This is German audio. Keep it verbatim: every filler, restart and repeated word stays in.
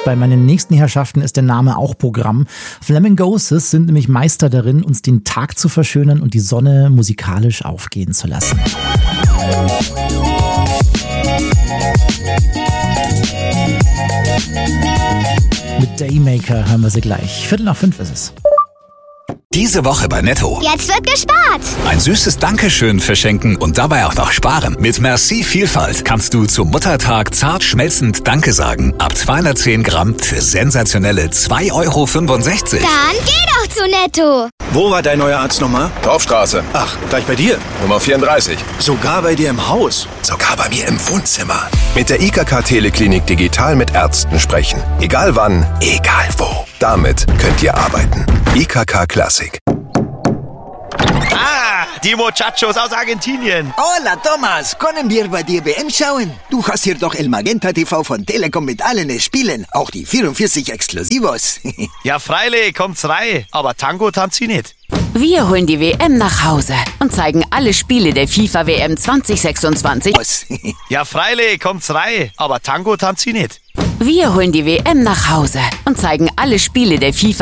Bei meinen nächsten Herrschaften ist der Name auch Programm. Flamingoses sind nämlich Meister darin, uns den Tag zu verschönern und die Sonne musikalisch aufgehen zu lassen. Mit Daymaker hören wir sie gleich. Viertel nach fünf ist es. Diese Woche bei Netto. Jetzt wird gespart. Ein süßes Dankeschön verschenken und dabei auch noch sparen. Mit Merci Vielfalt kannst du zum Muttertag zart schmelzend Danke sagen. Ab zweihundertzehn Gramm für sensationelle zwei Euro fünfundsechzig. Dann geh doch zu Netto. Wo war dein neuer Arzt nochmal? Dorfstraße. Ach, gleich bei dir. Nummer vierunddreißig. Sogar bei dir im Haus. Sogar bei mir im Wohnzimmer. Mit der I K K Teleklinik digital mit Ärzten sprechen. Egal wann, egal wo. Damit könnt ihr arbeiten. I K K Classic. Ah, die Muchachos aus Argentinien. Hola, Thomas. Können wir bei dir W M schauen? Du hast hier doch El Magenta T V von Telekom mit allen Spielen. Auch die vierundvierzig Exklusivos. Ja, freilich, kommt's rein. Aber Tango tanzt sie nicht. Wir holen die W M nach Hause und zeigen alle Spiele der FIFA W M zwanzig sechsundzwanzig. Ja, freilich, kommt's rein. Aber Tango tanzt sie nicht. Wir holen die W M nach Hause und zeigen alle Spiele der FIFA